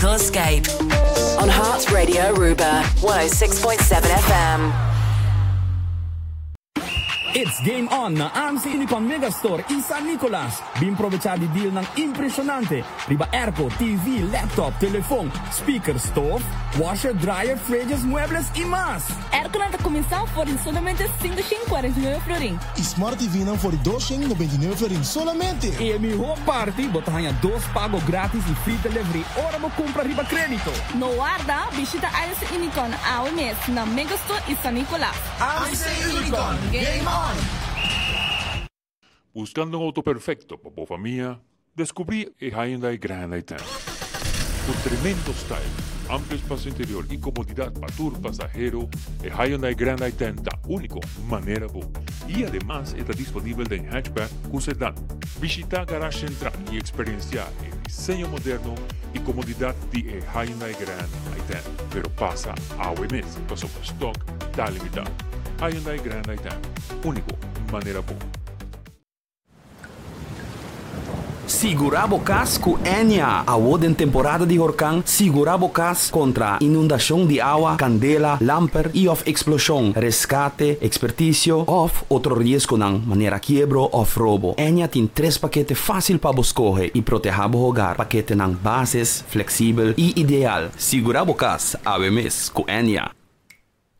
Escape on Heart Radio Aruba 106.7 FM. It's game on na AMC Unicon Megastore in San Nicolas. Bimprovecha di deal ng impresionante. Riba airco, TV, laptop, telefone, speaker, stove, washer, dryer, fridges, muebles y más. Airco na comissão por solamente 549 florin. E Smart TV não for 299 florin solamente. E mi home party, botahanha 2 pago grátis e free delivery. Ora mo compra riba crédito. No guarda, visita AMC Unicon ao mês na Megastore in San Nicolas. AMC Unicon, game on! Buscando un auto perfecto para tu familia, descubrí el Hyundai Grand i10. Con tremendo style, amplio espacio interior y comodidad para tu pasajero, el Hyundai Grand i10 da único manera boa. Y además está disponible en hatchback con sedán. Visita Garage Central y experiencia el diseño moderno y comodidad de el Hyundai Grand i10. Pero pasa a mes, pasó por stock, está limitado. Hyundai Grand i10, único manera boa. Segurabo Cas com Enya. Award em temporada de huracão, Segurabo Cas contra inundação de água, candela, lamper e of explosão, rescate, expertício of outro risco ng maneira quebro of roubo. Enya tem 3 paquetes fácil para escolher e proteger o hogar. Paquete ng bases, flexível e ideal. Segurabo Cas, ave mes com Enya.